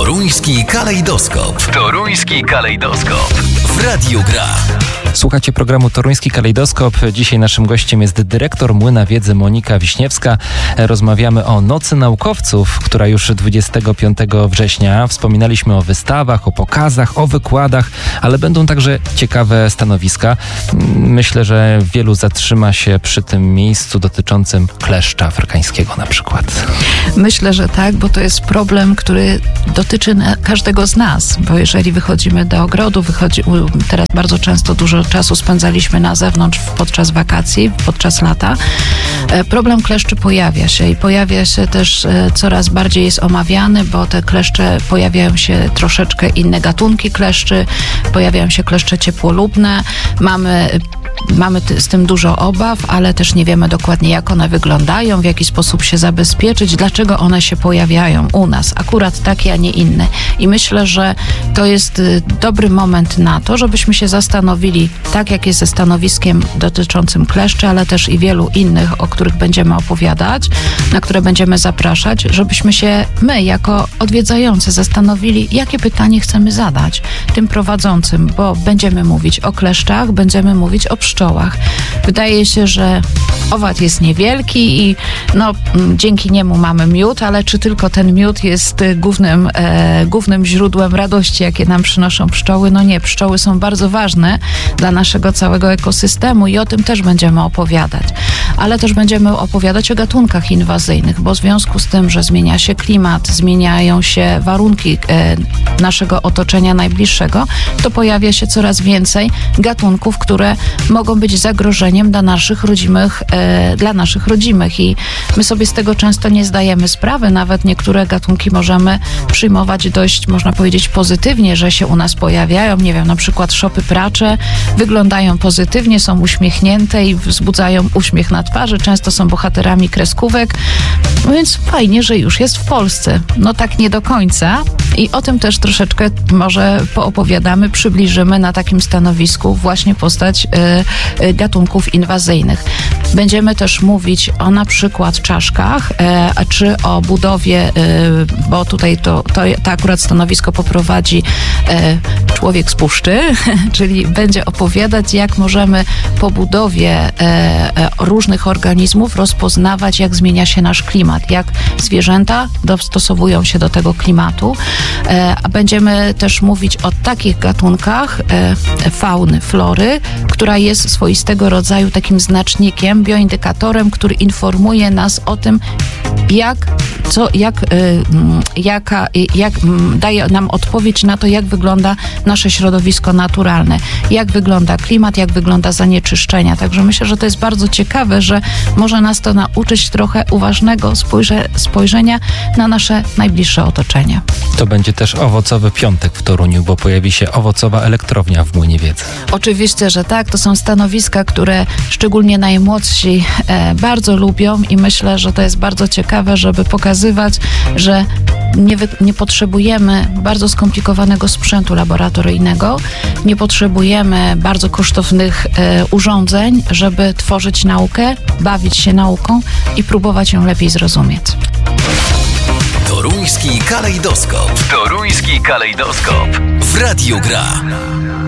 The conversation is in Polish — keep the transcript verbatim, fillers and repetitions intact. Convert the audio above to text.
Toruński kalejdoskop. Toruński kalejdoskop. W Radiu Gra. Słuchacie programu Toruński Kalejdoskop. Dzisiaj naszym gościem jest dyrektor Młyna Wiedzy Monika Wiśniewska. Rozmawiamy o Nocy Naukowców, która już dwudziestego piątego września. Wspominaliśmy o wystawach, o pokazach, o wykładach, ale będą także ciekawe stanowiska. Myślę, że wielu zatrzyma się przy tym miejscu dotyczącym kleszcza afrykańskiego na przykład. Myślę, że tak, bo to jest problem, który dotyczy każdego z nas, bo jeżeli wychodzimy do ogrodu, wychodzi, teraz bardzo często dużo czasu spędzaliśmy na zewnątrz podczas wakacji, podczas lata. Problem kleszczy pojawia się i pojawia się też coraz bardziej jest omawiany, bo te kleszcze pojawiają się troszeczkę inne gatunki kleszczy, pojawiają się kleszcze ciepłolubne, mamy Mamy z tym dużo obaw, ale też nie wiemy dokładnie, jak one wyglądają, w jaki sposób się zabezpieczyć, dlaczego one się pojawiają u nas, akurat takie, a nie inne. I myślę, że to jest dobry moment na to, żebyśmy się zastanowili, tak jak jest ze stanowiskiem dotyczącym kleszczy, ale też i wielu innych, o których będziemy opowiadać, na które będziemy zapraszać, żebyśmy się my, jako odwiedzający, zastanowili, jakie pytanie chcemy zadać tym prowadzącym, bo będziemy mówić o kleszczach, będziemy mówić o pszczołach. Wydaje się, że owad jest niewielki i no, dzięki niemu mamy miód, ale czy tylko ten miód jest głównym, e, głównym źródłem radości, jakie nam przynoszą pszczoły? No nie, pszczoły są bardzo ważne dla naszego całego ekosystemu i o tym też będziemy opowiadać. Ale też będziemy opowiadać o gatunkach inwazyjnych, bo w związku z tym, że zmienia się klimat, zmieniają się warunki e, naszego otoczenia najbliższego, to pojawia się coraz więcej gatunków, które mogą być zagrożeniem dla naszych rodzimych, e, dla naszych rodzimych i my sobie z tego często nie zdajemy sprawy. Nawet niektóre gatunki możemy przyjmować dość, można powiedzieć, pozytywnie, że się u nas pojawiają. Nie wiem, na przykład szopy pracze wyglądają pozytywnie, są uśmiechnięte i wzbudzają uśmiech na twarzy. Często są bohaterami kreskówek, więc fajnie, że już jest w Polsce. No tak nie do końca i o tym też troszeczkę może poopowiadamy, przybliżymy na takim stanowisku właśnie postać y, gatunków inwazyjnych. Będziemy też mówić o na przykład czaszkach, e, czy o budowie, e, bo tutaj to, to, to akurat stanowisko poprowadzi e, człowiek z puszczy, czyli będzie opowiadać, jak możemy po budowie e, e, różnych organizmów rozpoznawać, jak zmienia się nasz klimat, jak zwierzęta dostosowują się do tego klimatu. E, a będziemy też mówić o takich gatunkach e, fauny, flory, która jest swoistego rodzaju takim znacznikiem, bioindykatorem, który informuje nas o tym, jak, co, jak, y, jaka, jak daje nam odpowiedź na to, jak wygląda nasze środowisko naturalne, jak wygląda klimat, jak wygląda zanieczyszczenia. Także myślę, że to jest bardzo ciekawe, że może nas to nauczyć trochę uważnego spojrze, spojrzenia na nasze najbliższe otoczenie. To będzie też owocowy piątek w Toruniu, bo pojawi się owocowa elektrownia w Młynie Wiedzy. Oczywiście, że tak. To są stanowiska, które szczególnie najmłodsi e, bardzo lubią i myślę, że to jest bardzo ciekawe, żeby pokazywać, że nie, wy, nie potrzebujemy bardzo skomplikowanego sprzętu laboratoryjnego, nie potrzebujemy bardzo kosztownych e, urządzeń, żeby tworzyć naukę, bawić się nauką i próbować ją lepiej zrozumieć. Toruński kalejdoskop. Toruński kalejdoskop. W Radiu Gra.